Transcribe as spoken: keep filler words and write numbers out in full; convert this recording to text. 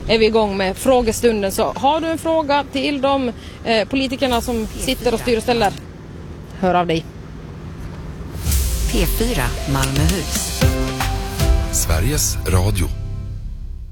är vi igång med frågestunden. Så har du en fråga till de eh, politikerna som sitter och styr och ställer, hör av dig. P fyra Malmöhus. Sveriges Radio.